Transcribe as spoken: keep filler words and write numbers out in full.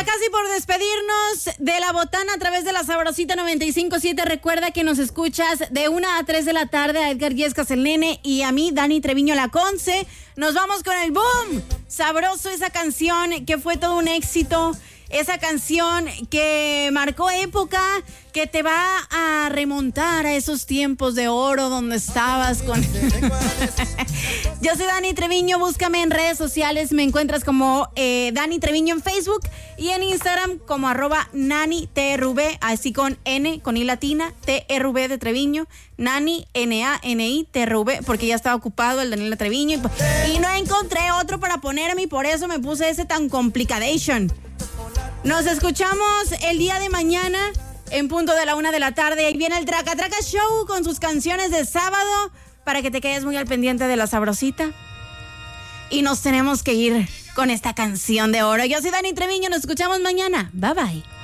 casi por despedirnos de La Botana a través de la Sabrosita noventa y cinco punto siete. Recuerda que nos escuchas de una a tres de la tarde a Edgar Yescas, el nene, y a mí, Dani Treviño, la Conce. Nos vamos con el boom. Sabroso, esa canción que fue todo un éxito. Esa canción que marcó época, que te va a remontar a esos tiempos de oro donde estabas con... Yo soy Dani Treviño, búscame en redes sociales, me encuentras como eh, Dani Treviño en Facebook y en Instagram como arroba Nani T R V, así con N, con I latina, T R V de Treviño, Nani, N A N I T R V, porque ya estaba ocupado el Daniela Treviño y, y no encontré otro para ponerme y por eso me puse ese tan complicadation. Nos escuchamos el día de mañana en punto de la una de la tarde. Ahí viene el Traca Traca Show con sus canciones de sábado para que te quedes muy al pendiente de la Sabrosita. Y nos tenemos que ir con esta canción de oro. Yo soy Dani Treviño, nos escuchamos mañana. Bye bye.